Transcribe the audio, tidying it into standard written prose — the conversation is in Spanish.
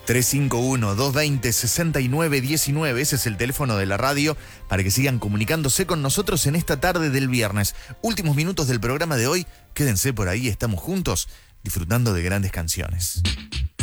351-220-6919, ese es el teléfono de la radio para que sigan comunicándose con nosotros en esta tarde del viernes. Últimos minutos del programa de hoy, quédense por ahí, estamos juntos disfrutando de grandes canciones.